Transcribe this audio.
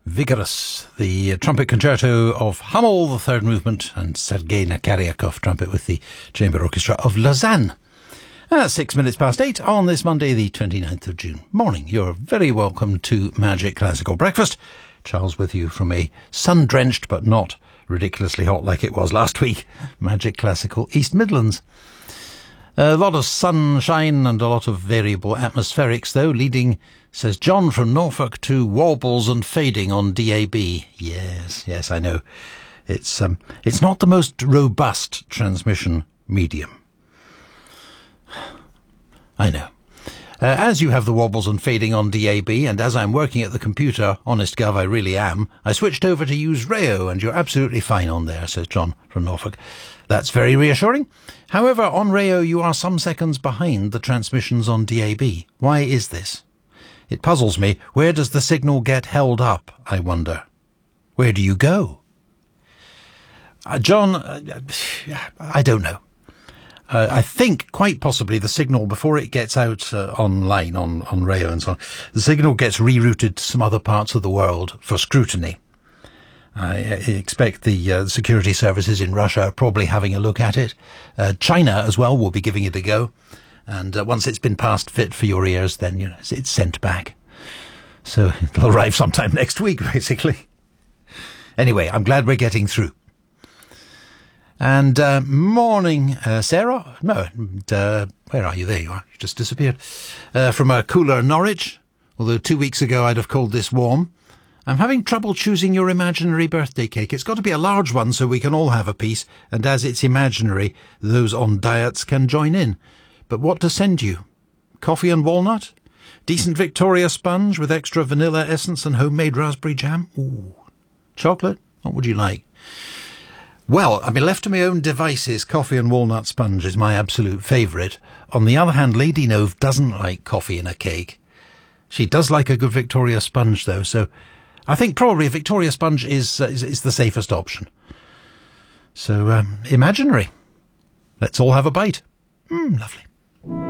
Vigorous, the trumpet concerto of Hummel, the third movement, and Sergei Nakaryakov, trumpet with the Chamber Orchestra of Lausanne. 6 minutes past 8 on this Monday, the 29th of June. Morning, you're very welcome to Magic Classical Breakfast. Charles with you from a sun-drenched but not ridiculously hot like it was last week, Magic Classical East Midlands. A lot of sunshine and a lot of variable atmospherics, though, leading, says John from Norfolk, to warbles and fading on DAB. Yes, I know. It's not the most robust transmission medium. I know. As you have the wobbles and fading on DAB, and as I'm working at the computer, honest gov, I really am, I switched over to use Rayo, and you're absolutely fine on there, says John from Norfolk. That's very reassuring. However, on Rayo, you are some seconds behind the transmissions on DAB. Why is this? It puzzles me. Where does the signal get held up, I wonder? Where do you go? John, I don't know. I think quite possibly the signal, before it gets out online on Rayo and so on, the signal gets rerouted to some other parts of the world for scrutiny. I expect the security services in Russia are probably having a look at it. China as well will be giving it a go. And once it's been passed fit for your ears, then it's sent back. So it'll arrive sometime next week, basically. Anyway, I'm glad we're getting through. And morning, Sarah. No, where are you? There you are. You just disappeared. From a cooler Norwich, although 2 weeks ago I'd have called this warm. I'm having trouble choosing your imaginary birthday cake. It's got to be a large one so we can all have a piece, and as it's imaginary, those on diets can join in. But what to send you? Coffee and walnut? Decent Victoria sponge with extra vanilla essence and homemade raspberry jam? Ooh. Chocolate? What would you like? Well, I mean, left to my own devices, coffee and walnut sponge is my absolute favourite. On the other hand, Lady Nove doesn't like coffee in a cake. She does like a good Victoria sponge, though, so I think probably a Victoria sponge is the safest option. So, imaginary. Let's all have a bite. Lovely.